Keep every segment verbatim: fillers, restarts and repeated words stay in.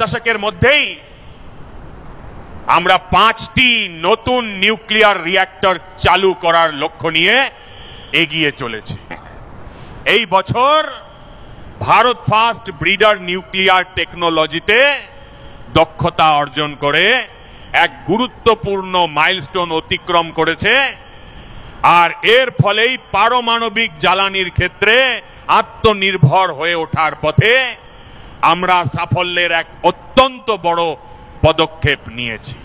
দশকের মধ্যেই আমরা পাঁচটি নতুন নিউক্লিয়ার রিঅ্যাক্টর চালু করার লক্ষ্য নিয়ে এগিয়ে চলেছি। এই বছর ভারত ফার্স্ট ব্রিডার নিউক্লিয়ার টেকনোলজিতে দক্ষতা অর্জন করে এক গুরুত্বপূর্ণ মাইলস্টোন অতিক্রম করেছে, আর এর ফলেই পারমাণবিক জ্বালানির ক্ষেত্রে আত্মনির্ভর হয়ে ওঠার পথে আমরা সাফল্যের এক অত্যন্ত বড় পদক্ষেপ নিয়েছি।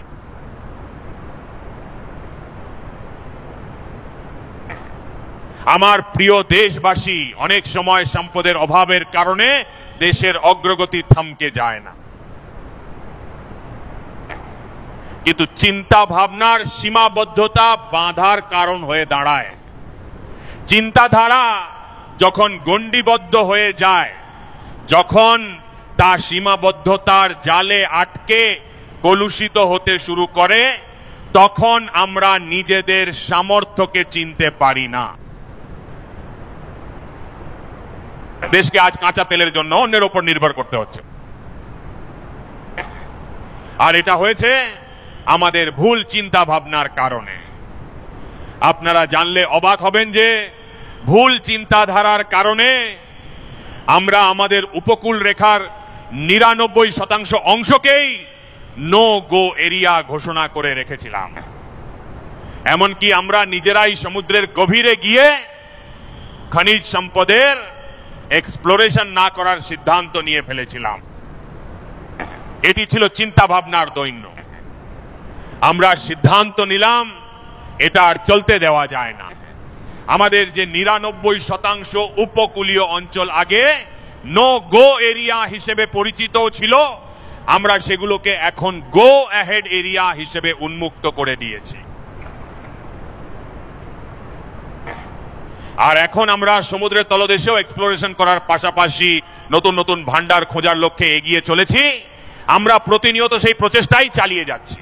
আমার প্রিয় দেশবাসী, অনেক সময় সম্পদের অভাবের কারণে দেশের অগ্রগতি থমকে যায় না, কিন্তু চিন্তা ভাবনার সীমাবদ্ধতা বাঁধার কারণ হয়ে দাঁড়ায়। চিন্তাধারা যখন গণ্ডিবদ্ধ হয়ে যায়, যখন তা সীমাবদ্ধতার জালে আটকে কলুষিত হতে শুরু করে, তখন আমরা নিজেদের সামর্থ্যকে চিনতে পারি না। দেশকে আজ কাঁচা তেলের জন্য অন্যের উপর নির্ভর করতে হচ্ছে, আর এটা হয়েছে আমাদের ভুল চিন্তা ভাবনার কারণে। আপনারা জানলে অবাক হবেন যে ভুল চিন্তাধারার কারণে আমরা আমাদের উপকূল রেখার নিরানব্বই শতাংশ অংশকেই নো গো এরিয়া ঘোষণা করে রেখেছিলাম। এমনকি আমরা নিজেরাই সমুদ্রের গভীরে গিয়ে খনিজ সম্পদের এক্সপ্লোরেশন না করার সিদ্ধান্ত নিয়ে ফেলেছিলাম। এটি ছিল চিন্তা ভাবনার দৈন্য। আমরা সিদ্ধান্ত নিলাম এটা আর চলতে দেওয়া যায় না। আমাদের যে নিরানব্বই শতাংশ উপকূলীয় অঞ্চল আগে নো গো এরিয়া হিসেবে পরিচিত ছিল, আমরা সেগুলোকে এখন গো অ্যাহেড এরিয়া হিসেবে উন্মুক্ত করে দিয়েছি। আর এখন আমরা সমুদ্রের তলদেশেও এক্সপ্লোরেশন করার পাশাপাশি নতুন নতুন ভান্ডার খোঁজার লক্ষ্যে এগিয়ে চলেছি। আমরা প্রতিনিয়ত সেই প্রচেষ্টাই চালিয়ে যাচ্ছি।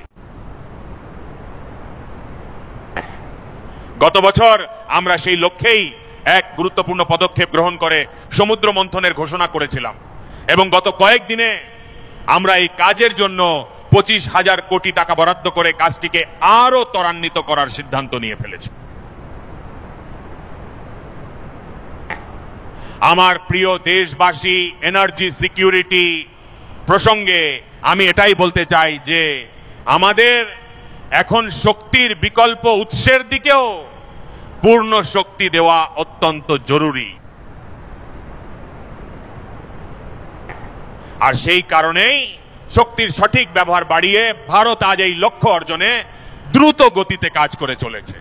গত বছর আমরা সেই লক্ষ্যেই এক গুরুত্বপূর্ণ পদক্ষেপ গ্রহণ করে সমুদ্র মন্থনের ঘোষণা করেছিলাম, এবং গত কয়েকদিনে আমরা এই কাজের জন্য পঁচিশ হাজার কোটি টাকা বরাদ্দ করে কাজটিকে আরো ত্বরান্বিত করার সিদ্ধান্ত নিয়ে ফেলেছি। আমার প্রিয় দেশবাসী, এনার্জি সিকিউরিটি প্রসঙ্গে আমি এটাই বলতে চাই যে আমাদের এখন শক্তির বিকল্প উৎসের দিকেও পূর্ণ শক্তি দেওয়া অত্যন্ত জরুরি। আর সেই কারণেই শক্তির সঠিক ব্যবহার বাড়িয়ে ভারত আজ এই লক্ষ্য অর্জনে দ্রুত গতিতে কাজ করে চলেছে।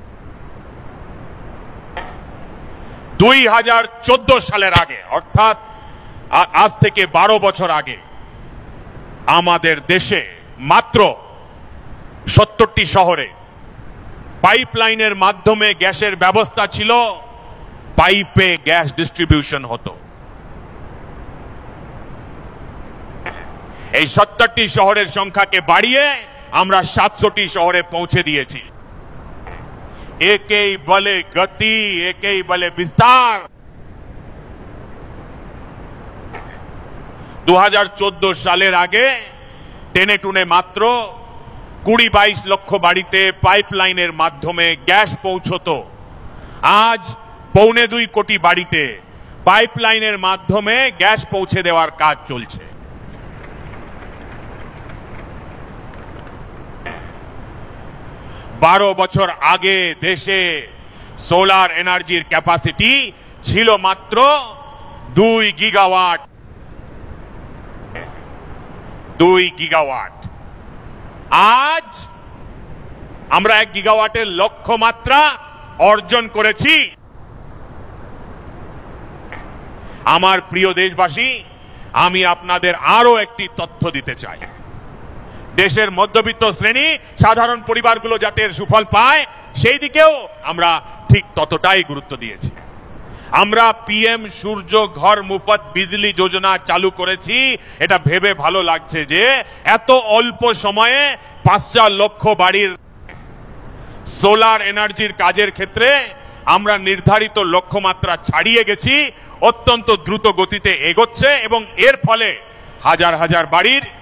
দুই হাজার চোদ্দ সালের আগে, অর্থাৎ আজ থেকে বারো বছর আগে, আমাদের দেশে মাত্র সত্তরটি শহরে পাইপলাইনের মাধ্যমে গ্যাসের ব্যবস্থা ছিল, পাইপে গ্যাস ডিস্ট্রিবিউশন হতো। এই সত্তরটি শহরের সংখ্যাকে বাড়িয়ে আমরা সাতশোটি শহরে পৌঁছে দিয়েছি। একেই বলে গতি, একেই বলে বিস্তার। দু হাজার চোদ্দ সালের আগে টেনে টুনে মাত্র কুড়ি বাইশ লক্ষ বাড়িতে পাইপলাইনের মাধ্যমে গ্যাস পৌঁছতো। আজ পৌনে দুই কোটি বাড়িতে পাইপলাইনের মাধ্যমে গ্যাস পৌঁছে দেওয়ার কাজ চলছে। বারো বছর আগে দেশে সোলার এনার্জির ক্যাপাসিটি ছিল মাত্র দুই গিগাওয়াট। দুই গিগাওয়াট আজ আমরা এক গিগাওয়াটের লক্ষ্যমাত্রা অর্জন করেছি। আমার প্রিয় দেশবাসী, আমি আপনাদের আরো একটি তথ্য দিতে চাই। দেশের মধ্যবিত্ত শ্রেণী, সাধারণ পরিবারগুলো যাতে সুফল পায়, সেই দিকেও আমরা ঠিক ততটাই গুরুত্ব দিয়েছি। আমরা পিএম সূর্য ঘর মুফত বিজলি যোজনা চালু করেছি। এটা ভেবে ভালো লাগছে যে এত অল্প সময়ে পাঁচশো লক্ষ বাড়ির সোলার এনার্জির কাজের ক্ষেত্রে আমরা নির্ধারিত লক্ষ্যমাত্রা ছাড়িয়ে গেছি। অত্যন্ত দ্রুত গতিতে এগোচ্ছে এবং এর ফলে হাজার হাজার বাড়ির